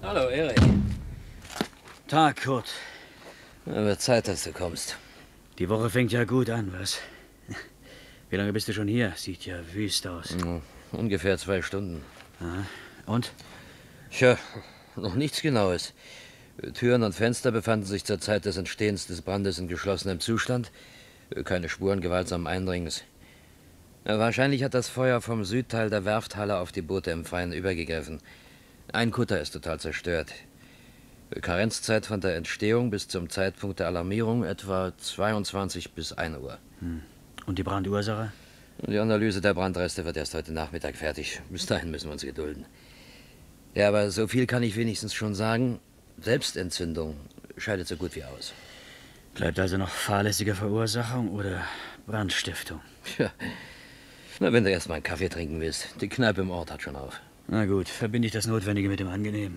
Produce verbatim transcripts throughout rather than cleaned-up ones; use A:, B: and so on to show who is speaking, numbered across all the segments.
A: Hallo, Erik.
B: Tag, Kurt.
A: Ja, wird Zeit, dass du kommst.
B: Die Woche fängt ja gut an, was? Wie lange bist du schon hier? Sieht ja wüst aus.
A: Ja, ungefähr zwei Stunden.
B: Aha. Und?
A: Tja, noch nichts Genaues. Türen und Fenster befanden sich zur Zeit des Entstehens des Brandes in geschlossenem Zustand. Keine Spuren gewaltsamen Eindringens. Ja, wahrscheinlich hat das Feuer vom Südteil der Werfthalle auf die Boote im Freien übergegriffen. Ein Kutter ist total zerstört. Karenzzeit von der Entstehung bis zum Zeitpunkt der Alarmierung etwa zweiundzwanzig bis ein Uhr.
B: Hm. Und die Brandursache?
A: Die Analyse der Brandreste wird erst heute Nachmittag fertig. Bis dahin müssen wir uns gedulden. Ja, aber so viel kann ich wenigstens schon sagen. Selbstentzündung scheidet so gut wie aus.
B: Bleibt also noch fahrlässige Verursachung oder Brandstiftung?
A: Ja. Na, wenn du erst mal einen Kaffee trinken willst. Die Kneipe im Ort hat schon auf.
B: Na gut, verbinde ich das Notwendige mit dem Angenehmen.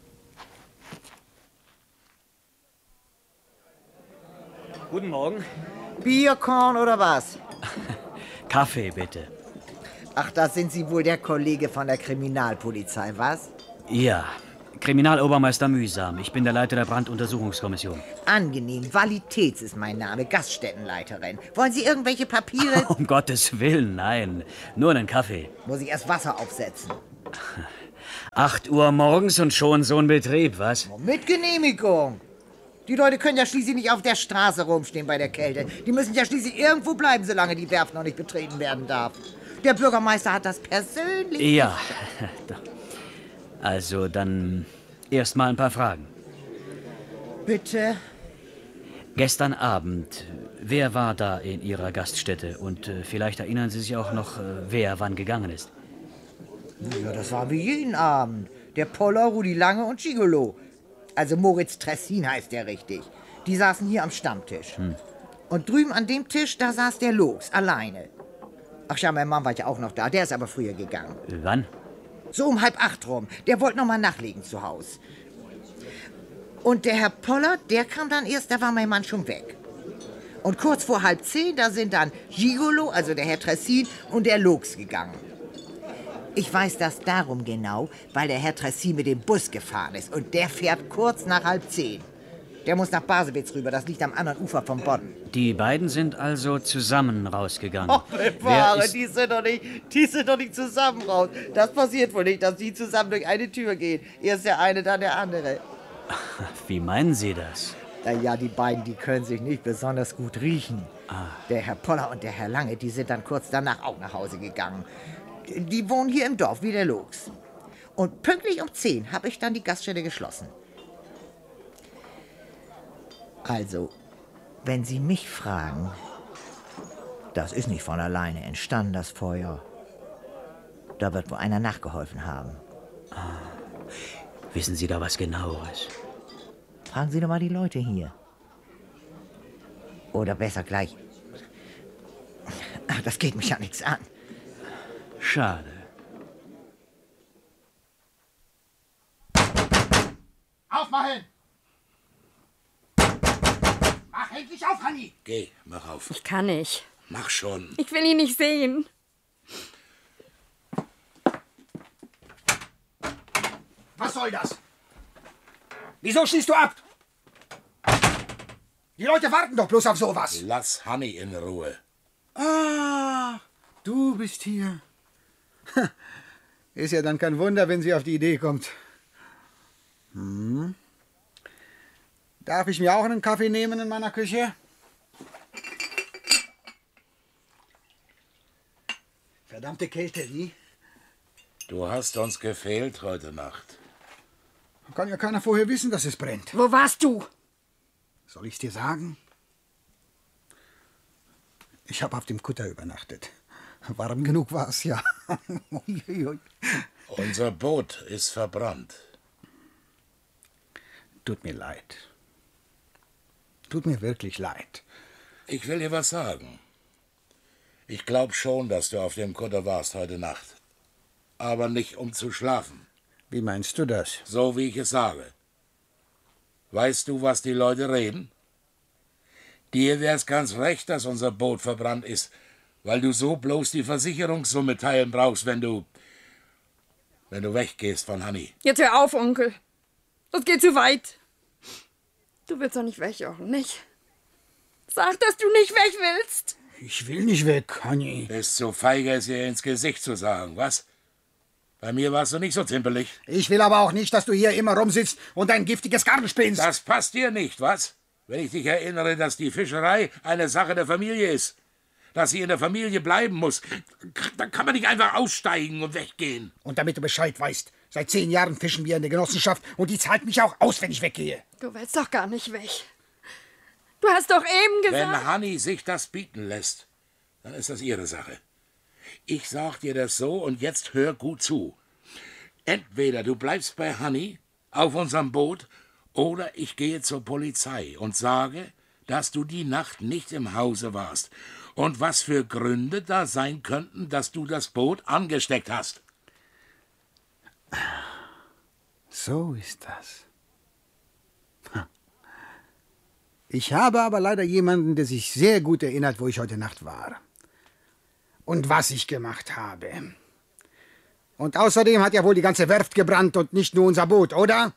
B: Guten Morgen.
C: Bierkorn oder was?
B: Kaffee, bitte.
C: Ach, da sind Sie wohl der Kollege von der Kriminalpolizei, was?
B: Ja, Kriminalobermeister Mühsam. Ich bin der Leiter der Branduntersuchungskommission.
C: Angenehm. Valitets ist mein Name, Gaststättenleiterin. Wollen Sie irgendwelche Papiere?
B: Um Gottes Willen, nein. Nur einen Kaffee.
C: Muss ich erst Wasser aufsetzen?
B: Acht Uhr morgens und schon so ein Betrieb, was?
C: Mit Genehmigung. Die Leute können ja schließlich nicht auf der Straße rumstehen bei der Kälte. Die müssen ja schließlich irgendwo bleiben, solange die Werft noch nicht betreten werden darf. Der Bürgermeister hat das persönlich...
B: Ja. Also dann erst mal ein paar Fragen.
C: Bitte?
B: Gestern Abend, wer war da in Ihrer Gaststätte? Und äh, vielleicht erinnern Sie sich auch noch, äh, wer wann gegangen ist.
C: Ja, das war wie jeden Abend. Der Poller, Rudi Lange und Gigolo. Also Moritz Tressin heißt der richtig. Die saßen hier am Stammtisch. Hm. Und drüben an dem Tisch, da saß der Logs, alleine. Ach ja, mein Mann war ja auch noch da, der ist aber früher gegangen.
B: Wann?
C: So um halb acht rum. Der wollte noch mal nachlegen zu Hause. Und der Herr Poller, der kam dann erst, da war mein Mann schon weg. Und kurz vor halb zehn, da sind dann Gigolo, also der Herr Tressin, und der Logs gegangen. Ich weiß das darum genau, weil der Herr Tressin mit dem Bus gefahren ist. Und der fährt kurz nach halb zehn. Der muss nach Basewitz rüber, das liegt am anderen Ufer vom Bodden.
B: Die beiden sind also zusammen rausgegangen.
C: Oh, bewahre, die sind doch nicht, die sind doch nicht zusammen raus. Das passiert wohl nicht, dass die zusammen durch eine Tür gehen. Erst der eine, dann der andere.
B: Wie meinen Sie das?
C: Na ja, die beiden, die können sich nicht besonders gut riechen. Ah. Der Herr Poller und der Herr Lange, die sind dann kurz danach auch nach Hause gegangen. Die wohnen hier im Dorf, wie der Logs. Und pünktlich um zehn habe ich dann die Gaststätte geschlossen. Also, wenn Sie mich fragen, das ist nicht von alleine entstanden, das Feuer. Da wird wohl einer nachgeholfen haben.
B: Ah. Wissen Sie da was Genaueres?
C: Fragen Sie doch mal die Leute hier. Oder besser gleich. Ach, das geht mich ja nichts an.
B: Schade.
D: Aufmachen! Mach endlich auf, Hanni!
E: Geh, mach auf.
F: Ich kann nicht.
E: Mach schon.
F: Ich will ihn nicht sehen.
D: Was soll das? Wieso schießt du ab? Die Leute warten doch bloß auf sowas.
E: Lass Hanni in Ruhe.
D: Ah, du bist hier. Ist ja dann kein Wunder, wenn sie auf die Idee kommt. Hm. Darf ich mir auch einen Kaffee nehmen in meiner Küche? Verdammte Kälte, wie?
E: Du hast uns gefehlt heute Nacht.
D: Kann ja keiner vorher wissen, dass es brennt.
F: Wo warst du?
D: Soll ich's dir sagen? Ich habe auf dem Kutter übernachtet. Warm genug war es ja.
E: Unser Boot ist verbrannt.
D: Tut mir leid. Tut mir wirklich leid.
E: Ich will dir was sagen. Ich glaube schon, dass du auf dem Kutter warst heute Nacht. Aber nicht um zu schlafen.
D: Wie meinst du das?
E: So wie ich es sage. Weißt du, was die Leute reden? Dir wär's ganz recht, dass unser Boot verbrannt ist, weil du so bloß die Versicherungssumme teilen brauchst, wenn du... wenn du weggehst von Hanni.
F: Jetzt hör auf, Onkel. Das geht zu weit. Du willst doch nicht weg, Jochen, nicht? Sag, dass du nicht weg willst.
D: Ich will nicht weg, Honey.
E: Bist so feige, es ihr ins Gesicht zu sagen, was? Bei mir warst du nicht so zimpelig.
D: Ich will aber auch nicht, dass du hier immer rumsitzt und ein giftiges Garn spinnst.
E: Das passt dir nicht, was? Wenn ich dich erinnere, dass die Fischerei eine Sache der Familie ist. Dass sie in der Familie bleiben muss. Dann kann man nicht einfach aussteigen und weggehen.
D: Und damit du Bescheid weißt, seit zehn Jahren fischen wir in der Genossenschaft und die zahlt mich auch aus, wenn ich weggehe.
F: Du willst doch gar nicht weg. Du hast doch eben gesagt...
E: Wenn Hanni sich das bieten lässt, dann ist das ihre Sache. Ich sag dir das so und jetzt hör gut zu. Entweder du bleibst bei Hanni auf unserem Boot oder ich gehe zur Polizei und sage, dass du die Nacht nicht im Hause warst und was für Gründe da sein könnten, dass du das Boot angesteckt hast.
D: So ist das. Ich habe aber leider jemanden, der sich sehr gut erinnert, wo ich heute Nacht war. Und was ich gemacht habe. Und außerdem hat ja wohl die ganze Werft gebrannt und nicht nur unser Boot, oder?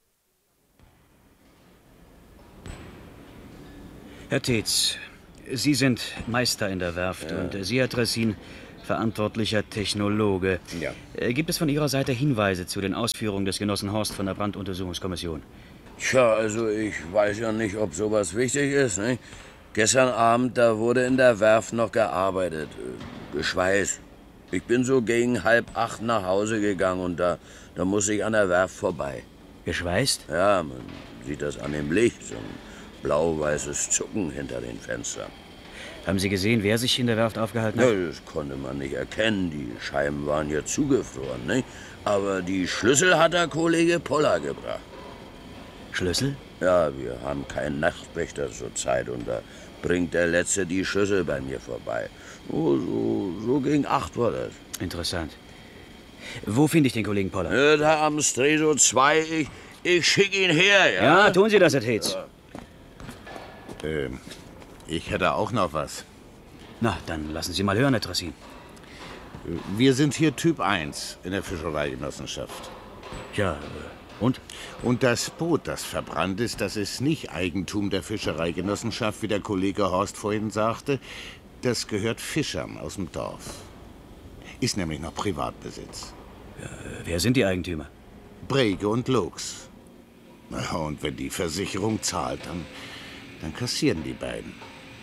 B: Herr Tetz, Sie sind Meister in der Werft ja. und Sie, Herr Tressin, verantwortlicher Technologe.
A: Ja.
B: Gibt es von Ihrer Seite Hinweise zu den Ausführungen des Genossen Horst von der Branduntersuchungskommission?
G: Tja, also ich weiß ja nicht, ob sowas wichtig ist. Ne? Gestern Abend, da wurde in der Werft noch gearbeitet. Geschweißt. Ich bin so gegen halb acht nach Hause gegangen und da, da muss ich an der Werft vorbei.
B: Geschweißt?
G: Ja, man sieht das an dem Licht. So ein blau-weißes Zucken hinter den Fenstern.
B: Haben Sie gesehen, wer sich in der Werft aufgehalten hat?
G: Ja, das konnte man nicht erkennen. Die Scheiben waren ja zugefroren. Ne? Aber die Schlüssel hat der Kollege Poller gebracht.
B: Schlüssel?
G: Ja, wir haben keinen Nachtwächter zur Zeit und da bringt der Letzte die Schlüssel bei mir vorbei. Oh, so, so gegen acht war das.
B: Interessant. Wo finde ich den Kollegen Poller?
G: Ja, da am Streso zwei. Ich, ich schicke ihn her, ja?
B: Ja, tun Sie das, Herr Tetz.
H: Ja. Ähm, ich hätte auch noch was.
B: Na, dann lassen Sie mal hören, Herr Tressin.
H: Wir sind hier Typ eins in der Fischereigenossenschaft.
B: Ja, und?
H: Und das Boot, das verbrannt ist, das ist nicht Eigentum der Fischereigenossenschaft, wie der Kollege Horst vorhin sagte. Das gehört Fischern aus dem Dorf. Ist nämlich noch Privatbesitz.
B: Ja, wer sind die Eigentümer?
H: Brege und Lux. Na, und wenn die Versicherung zahlt, dann, dann kassieren die beiden.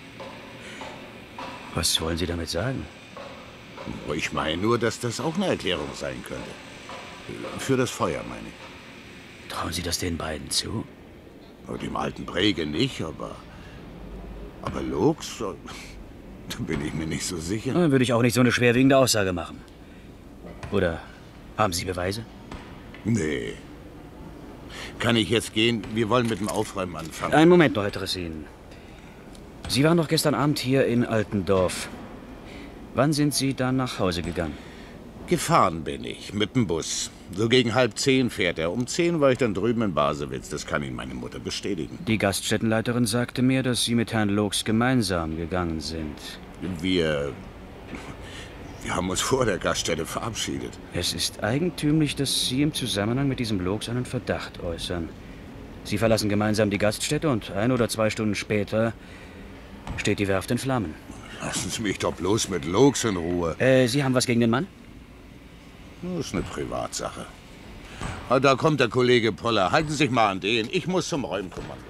B: Was wollen Sie damit sagen?
H: Ich meine nur, dass das auch eine Erklärung sein könnte. Für das Feuer, meine ich.
B: Trauen Sie das den beiden zu?
H: Dem alten Brege nicht, aber... Aber Lux, da bin ich mir nicht so sicher.
B: Dann würde ich auch nicht so eine schwerwiegende Aussage machen. Oder haben Sie Beweise?
H: Nee. Kann ich jetzt gehen? Wir wollen mit dem Aufräumen anfangen.
B: Einen Moment noch, Herr Tressin. Sie waren doch gestern Abend hier in Altendorf. Wann sind Sie dann nach Hause gegangen?
H: Gefahren bin ich, mit dem Bus. So gegen halb zehn fährt er. Um zehn war ich dann drüben in Basewitz. Das kann Ihnen meine Mutter bestätigen.
B: Die Gaststättenleiterin sagte mir, dass Sie mit Herrn Lux gemeinsam gegangen sind.
H: Wir... Wir haben uns vor der Gaststätte verabschiedet.
B: Es ist eigentümlich, dass Sie im Zusammenhang mit diesem Lux einen Verdacht äußern. Sie verlassen gemeinsam die Gaststätte und ein oder zwei Stunden später steht die Werft in Flammen.
H: Lassen Sie mich doch bloß mit Lux in Ruhe.
B: Äh, Sie haben was gegen den Mann?
H: Das ist eine Privatsache. Ah, da kommt der Kollege Poller. Halten Sie sich mal an den. Ich muss zum Räumkommando.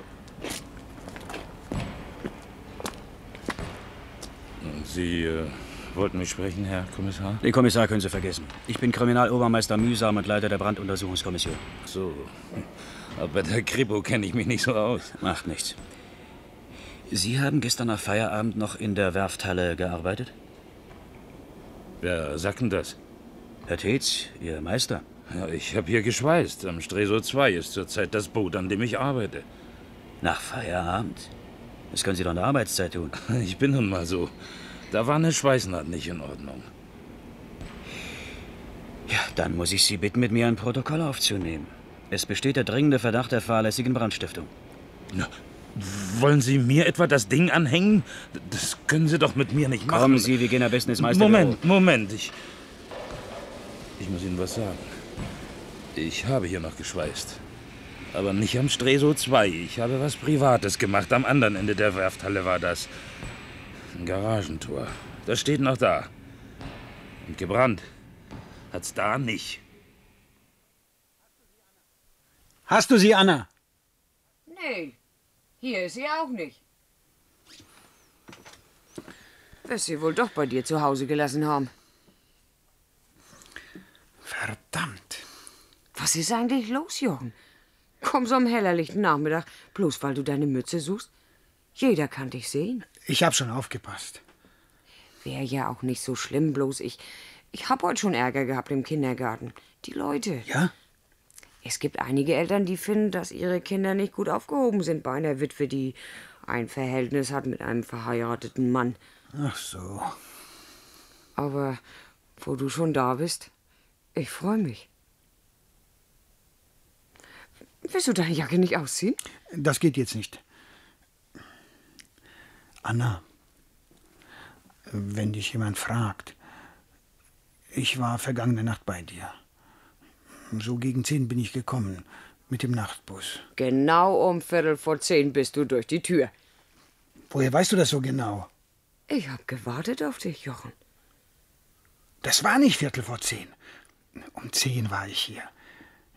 I: Sie äh, wollten mich sprechen, Herr Kommissar?
B: Den Kommissar können Sie vergessen. Ich bin Kriminalobermeister Mühsam und Leiter der Branduntersuchungskommission.
I: So. Aber bei der Kripo kenne ich mich nicht so aus.
B: Macht nichts. Sie haben gestern nach Feierabend noch in der Werfthalle gearbeitet?
I: Wer sagt denn das?
B: Herr Tetz, Ihr Meister.
I: Ja, ich habe hier geschweißt. Am Streso zwei ist zurzeit das Boot, an dem ich arbeite.
B: Nach Feierabend? Das können Sie doch in der Arbeitszeit tun.
I: Ich bin nun mal so. Da war eine Schweißnaht nicht in Ordnung.
B: Ja, dann muss ich Sie bitten, mit mir ein Protokoll aufzunehmen. Es besteht der dringende Verdacht der fahrlässigen Brandstiftung.
I: Na, wollen Sie mir etwa das Ding anhängen? Das können Sie doch mit mir nicht machen.
B: Kommen Sie, wir gehen am besten ins Meisterbüro.
I: Moment, Moment. Ich, ich muss Ihnen was sagen. Ich habe hier noch geschweißt. Aber nicht am Stresow zwei. Ich habe was Privates gemacht. Am anderen Ende der Werfthalle war das. Ein Garagentor. Das steht noch da. Und gebrannt hat's da nicht.
D: Hast du sie, Anna?
J: Nee, hier ist sie auch nicht. Wirst sie wohl doch bei dir zu Hause gelassen haben.
D: Verdammt.
J: Was ist eigentlich los, Jochen? Komm so am hellerlichten Nachmittag, bloß weil du deine Mütze suchst. Jeder kann dich sehen.
D: Ich hab schon aufgepasst.
J: Wäre ja auch nicht so schlimm, bloß ich... Ich hab heute schon Ärger gehabt im Kindergarten. Die Leute.
D: Ja?
J: Es gibt einige Eltern, die finden, dass ihre Kinder nicht gut aufgehoben sind bei einer Witwe, die ein Verhältnis hat mit einem verheirateten Mann.
D: Ach so.
J: Aber wo du schon da bist, ich freue mich. Willst du deine Jacke nicht ausziehen?
D: Das geht jetzt nicht. Anna, wenn dich jemand fragt, ich war vergangene Nacht bei dir. So gegen zehn bin ich gekommen, mit dem Nachtbus.
J: Genau um Viertel vor zehn bist du durch die Tür.
D: Woher weißt du das so genau?
J: Ich hab gewartet auf dich, Jochen.
D: Das war nicht Viertel vor zehn. Um zehn war ich hier.